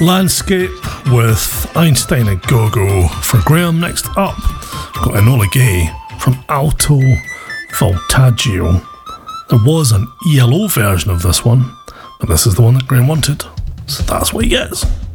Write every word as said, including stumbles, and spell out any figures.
Landscape with Einstein a Go-Go for Graham. Next up, got Enola Gay from Alto Voltaggio. There was an E L O version of this one, but this is the one that Graham wanted, so that's what he gets.